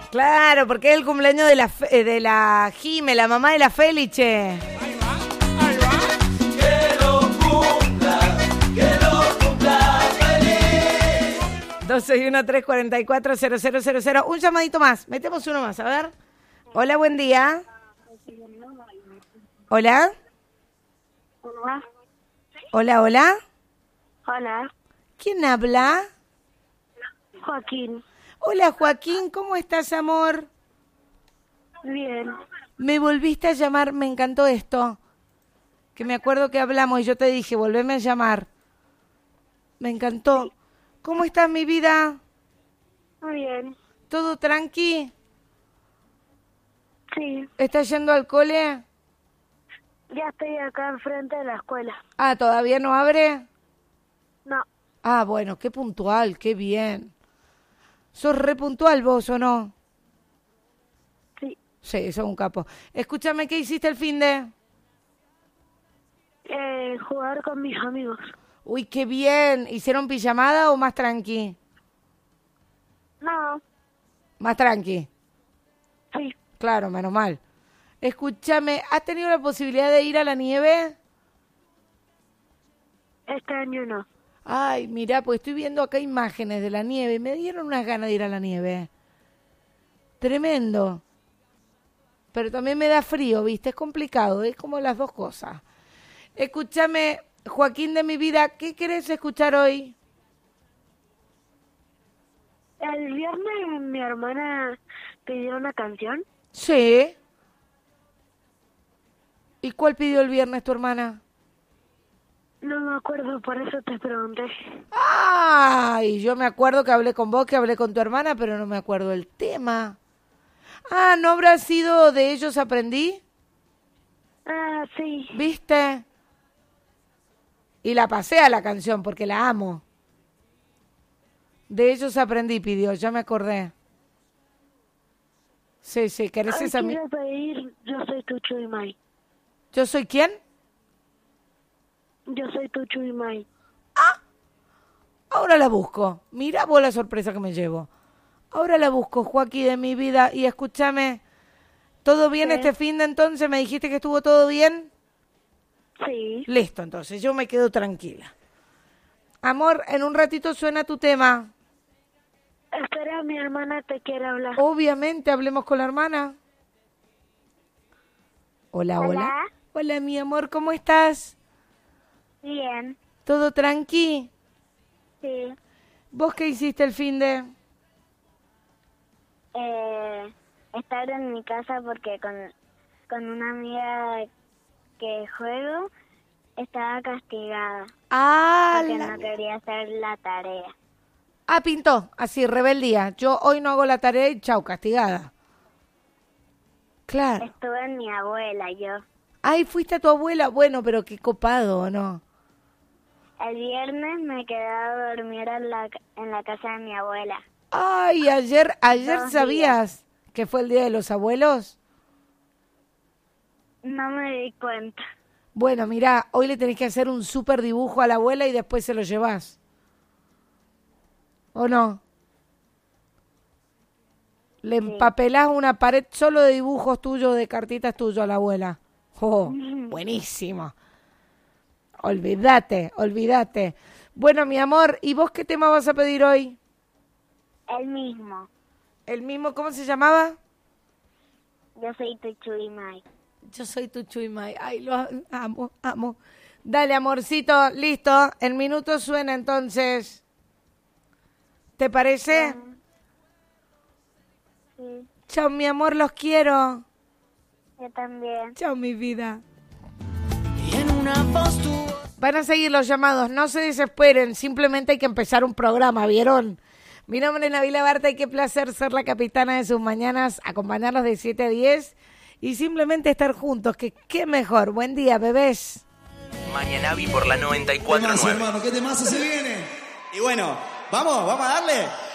Claro, porque es el cumpleaños de la Jime, la mamá de la Féliche. Ahí va. Que lo cumpla feliz. 261-344-0000. Un llamadito más, metemos uno más, a ver. Hola, buen día. Hola. Hola. Hola, hola. Hola. ¿Quién habla? Joaquín. Hola, Joaquín, ¿cómo estás, amor? Bien. Me volviste a llamar, me encantó esto. Que me acuerdo que hablamos y yo te dije, volveme a llamar. Me encantó. ¿Cómo estás, mi vida? Muy bien. ¿Todo tranqui? Sí. ¿Estás yendo al cole? Ya estoy acá enfrente de la escuela. Ah, ¿todavía no abre? No. Ah, bueno, qué puntual, qué bien. ¿Sos re puntual vos o no? Sí. Sí, sos un capo. Escúchame, ¿qué hiciste el finde? Jugar con mis amigos. Uy, qué bien. ¿Hicieron pijamada o más tranqui? No. Más tranqui. Sí. Claro, menos mal. Escúchame, ¿has tenido la posibilidad de ir a la nieve? Este año no. Ay, mirá, pues estoy viendo acá imágenes de la nieve. Me dieron unas ganas de ir a la nieve. Tremendo. Pero también me da frío, ¿viste? Es complicado, es como las dos cosas. Escúchame, Joaquín de mi vida, ¿qué querés escuchar hoy? El viernes mi hermana pidió una canción. Sí. ¿Y cuál pidió el viernes tu hermana? No me acuerdo, por eso te pregunté. Ay, yo me acuerdo que hablé con vos, que hablé con tu hermana, pero no me acuerdo el tema. Ah, ¿no habrá sido de ellos aprendí? Ah, sí. ¿Viste? Y la pasé a la canción porque la amo. De ellos aprendí, pidió, ya me acordé. Sí, sí, ¿querés Hoy esa? quiero pedir Yo soy tu Chuy Mai. ¿Yo soy quién? Yo soy tu Chuy Mai. Ahora la busco. Mirá vos la sorpresa que me llevo. Ahora la busco, Joaquín de mi vida. Y escúchame, ¿todo bien ¿Qué? este fin de entonces? ¿Me dijiste que estuvo todo bien? Sí. Listo, entonces yo me quedo tranquila. Amor, en un ratito suena tu tema. Espera, mi hermana te quiere hablar. Obviamente, hablemos con la hermana. Hola, hola. Hola. Hola, mi amor, ¿cómo estás? Bien. ¿Todo tranqui? Sí. ¿Vos qué hiciste el fin de? Estar en mi casa porque con una amiga que juego estaba castigada Ah, porque no quería hacer la tarea. Ah, pintó, así, rebeldía. Yo hoy no hago la tarea y chau, castigada. Claro. Estuve en mi abuela yo. Ay, fuiste a tu abuela. Bueno, pero qué copado, ¿o no? El viernes me quedé a dormir en la casa de mi abuela. Ay, ayer 2 sabías que fue el Día de los Abuelos. No me di cuenta. Bueno, mirá, hoy le tenés que hacer un súper dibujo a la abuela y después se lo llevás. ¿O no? Le empapelás una pared solo de dibujos tuyos, de cartitas tuyas a la abuela. Oh, buenísimo. Olvídate, olvídate. Bueno, mi amor, ¿y vos qué tema vas a pedir hoy? El mismo. ¿El mismo? ¿Cómo se llamaba? Yo soy tu Chuy Mai. Yo soy tu Chuy Mai. Ay, lo amo, amo. Dale, amorcito, listo. El minuto suena entonces. ¿Te parece? Sí, Chao, mi amor, los quiero. yo también. Chao, mi vida. Y en una postura. Van a seguir los llamados, no se desesperen, simplemente hay que empezar un programa, ¿vieron? Mi nombre es Nabila Barta y qué placer ser la capitana de sus mañanas, acompañarlos de 7 a 10 y simplemente estar juntos, que qué mejor. Buen día, bebés. Mañanavi por la ¿Qué más, 94.9. hermano? ¿Qué temazo se viene? Y bueno, vamos a darle.